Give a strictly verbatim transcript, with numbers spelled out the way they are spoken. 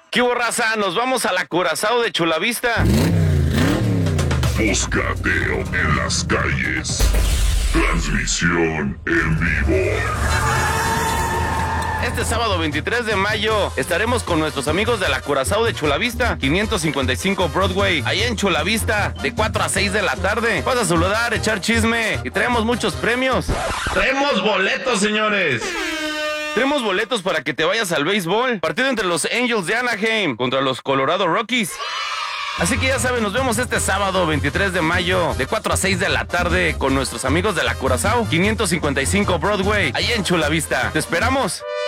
¿Qué hubo, raza? Nos vamos a la Curazao de Chulavista. Moscateo en las calles. Transmisión en vivo. Este sábado veintitrés de mayo estaremos con nuestros amigos de la Curazao de Chulavista, quinientos cincuenta y cinco Broadway, ahí en Chulavista, de cuatro a seis de la tarde. Vas a saludar, echar chisme y traemos muchos premios. ¡Traemos boletos, señores! Tenemos boletos para que te vayas al béisbol. Partido entre los Angels de Anaheim contra los Colorado Rockies. Así que ya saben, nos vemos este sábado veintitrés de mayo de cuatro a seis de la tarde con nuestros amigos de la Curazao, quinientos cincuenta y cinco Broadway, ahí en Chulavista. ¡Te esperamos!